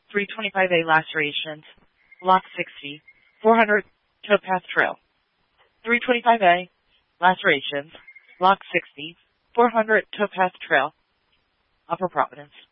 325A lacerations, Lock 60, 400 Towpath Trail. 325A lacerations, Lock 60, 400 Towpath Trail, Upper Providence.